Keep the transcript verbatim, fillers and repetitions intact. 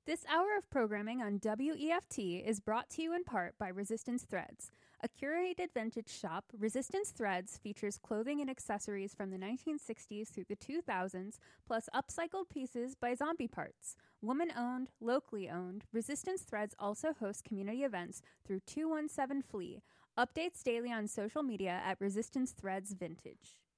This hour of programming on W E F T is brought to you in part by Resistance Threads. A curated vintage shop, Resistance Threads features clothing and accessories from the nineteen sixties through the two thousands, plus upcycled pieces by Zombie Parts. Woman-owned, locally owned, Resistance Threads also hosts community events through two one seven Flea. Updates daily on social media at Resistance Threads Vintage.